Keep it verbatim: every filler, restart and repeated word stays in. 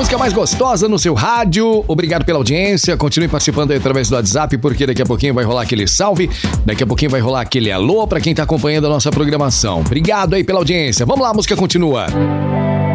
música mais gostosa no seu rádio. Obrigado pela audiência. Continue participando aí através do WhatsApp, porque daqui a pouquinho vai rolar aquele salve. Daqui a pouquinho vai rolar aquele alô pra quem tá acompanhando a nossa programação. Obrigado aí pela audiência. Vamos lá, a música continua.